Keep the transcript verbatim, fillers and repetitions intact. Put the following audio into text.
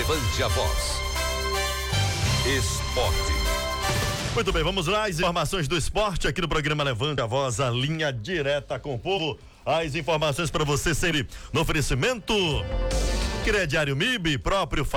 Levante a voz. Esporte. Muito bem, vamos lá, as informações do esporte aqui no programa Levante a Voz, a linha direta com o povo. As informações para você sempre no oferecimento Crediário M I B, próprio